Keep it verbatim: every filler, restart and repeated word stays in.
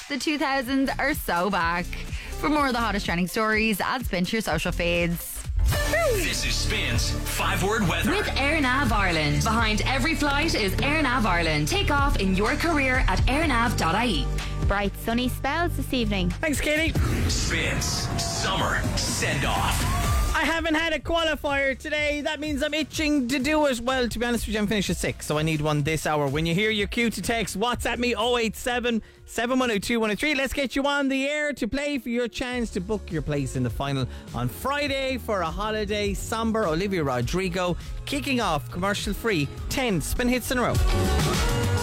The two thousands are so back. For more of the hottest trending stories, add Spin to your social feeds. This is Spin's five-word weather. With AirNav Ireland. Behind every flight is AirNav Ireland. Take off in your career at airnav dot I E. Bright sunny spells this evening. Thanks, Katie. Spin's summer send-off. I haven't had a qualifier today. That means I'm itching to do it. Well, to be honest with you, I'm finished at six, so I need one this hour. When you hear your cue to text, WhatsApp me oh eight seven, seven one oh two, one oh three. Let's get you on the air to play for your chance to book your place in the final on Friday for a holiday. Somber Olivia Rodrigo kicking off commercial free ten spin hits in a row.